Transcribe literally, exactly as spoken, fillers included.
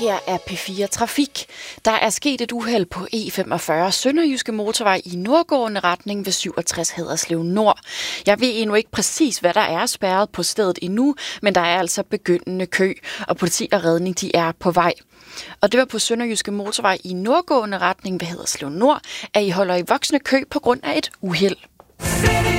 Her er P fire Trafik. Der er sket et uheld på E femogfyrre Sønderjyske Motorvej i nordgående retning ved syvogtres Haderslev Nord. Jeg ved endnu ikke præcis, hvad der er spærret på stedet endnu, men der er altså begyndende kø, og politi og redning de er på vej. Og det var på Sønderjyske Motorvej i nordgående retning ved Haderslev Nord, at I holder i voksende kø på grund af et uheld.